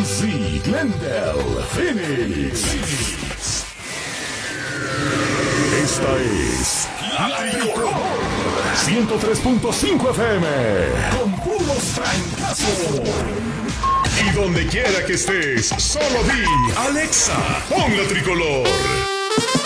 Z, Glendale, Phoenix. Esta es La Tricolor 103.5 FM con puros francazos. Y donde quiera que estés, solo di Alexa, pon La Tricolor.